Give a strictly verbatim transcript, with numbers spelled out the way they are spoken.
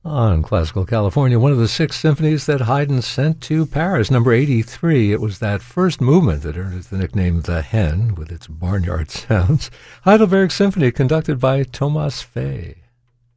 On Classical California, one of the six symphonies that Haydn sent to Paris, number eighty-three. It was that first movement that earned it the nickname The Hen, with its barnyard sounds. Heidelberg Symphony, conducted by Thomas Fay.